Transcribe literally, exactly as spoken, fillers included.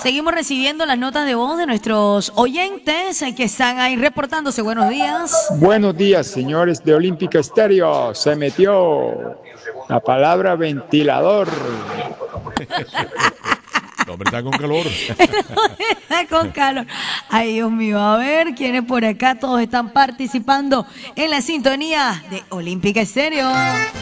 seguimos recibiendo las notas de voz de nuestros oyentes que están ahí reportándose. Buenos días. Buenos días, señores de Olímpica Estéreo. Se metió la palabra ventilador. El hombre está con calor. Está con calor. Ay, Dios mío. A ver, ¿quiénes por acá? Todos están participando en la sintonía de Olímpica Estéreo.